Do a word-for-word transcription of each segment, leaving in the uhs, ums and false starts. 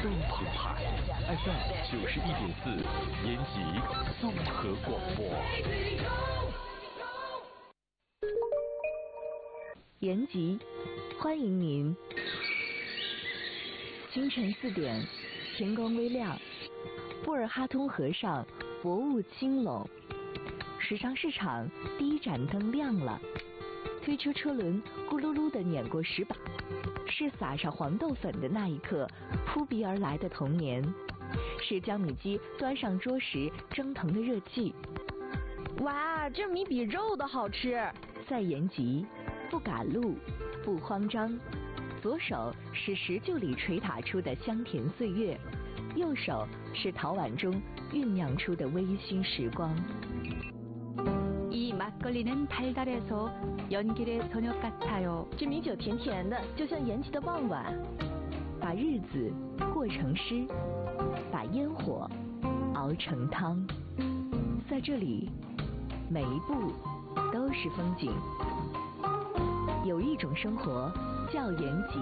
都澎湃 F M 九十一点四，延吉综合广播。 延吉，欢迎您。清晨四点，天光微亮，布尔哈通河上薄雾轻拢，时尚市场第一盏灯亮了，推车车轮咕噜噜地碾过石板，是撒上黄豆粉的那一刻扑鼻而来的童年，是将米鸡端上桌时蒸腾的热气。 哇，这米比肉的好吃！ 在延吉，不赶路，不慌张，左手是石臼里捶打出的香甜岁月，右手是陶碗中酝酿出的微醺时光。 이 막걸리는 달달해서 연길의 저녁 같아요。 这米酒甜甜的，就像延吉的傍晚。 把日子过成诗，把烟火熬成汤。在这里，每一步都是风景。有一种生活叫延吉。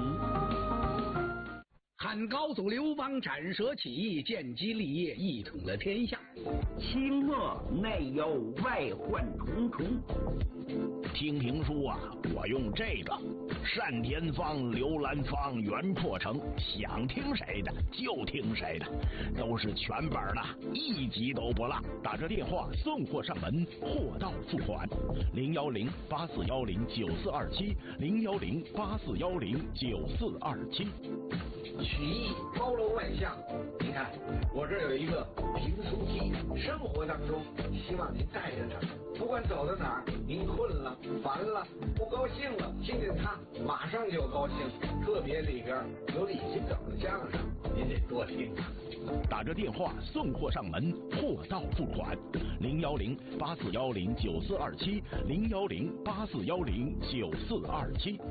汉高祖刘邦斩蛇起义，建基立业，一统了天下。 清末内忧外患重重。 听评书啊，我用这个单田芳、刘兰芳、袁阔成，想听谁的就听谁的，都是全本的，一集都不落。打这电话送货上门，货到付款。零幺零八四幺零九四二七，零幺零八四幺零九四二七。 曲艺包罗万象，您看我这有一个评书机，生活当中希望您带着它，不管走到哪儿，您困了、烦了、不高兴了，听见它马上就高兴。特别里边有李金斗的相声，您得多听。 打着电话送货上门，货到付款。零幺零八四幺零九四二七，零幺零八四幺零九四二七。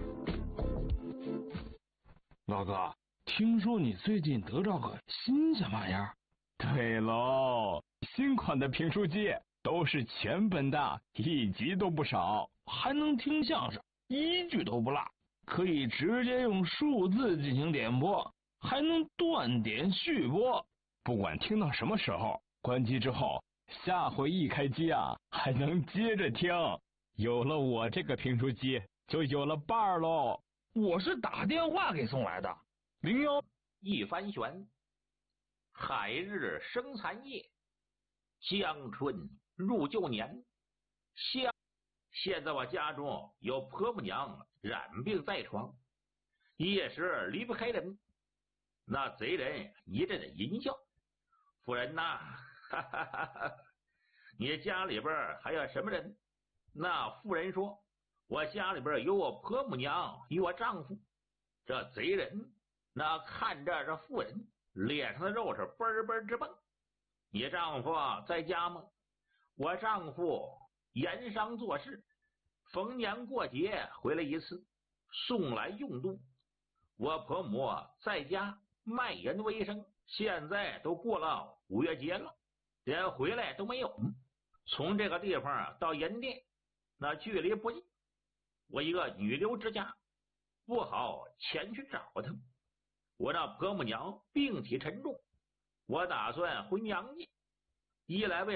老哥，听说你最近得着个新鲜玩意儿？ 对喽，新款的评书机都是全本的，一集都不少， 还能听相声，一句都不落，可以直接用数字进行点播，还能断点续播， 不管听到什么时候，关机之后，下回一开机啊，还能接着听。有了我这个评书机，就有了伴儿喽。 我是打电话给送来的。零幺一帆旋，海日生残夜，江春入旧年。现现在我家中有婆母娘染病在床，夜时离不开人。那贼人一阵的淫笑：“夫人呐，哈哈哈哈，你家里边还有什么人？”那妇人说：“我家里边有我婆母娘，有我丈夫。”这贼人那看着这妇人脸上的肉是嘣嘣直蹦。你丈夫在家吗？我丈夫盐商做事，逢年过节回来一次，送来用度。我婆母在家卖盐为生，现在都过了五月节了，连回来都没有。从这个地方到盐店那距离不近，我一个女流之家，不好前去找他。我那婆母娘病体沉重，我打算回娘家，一来为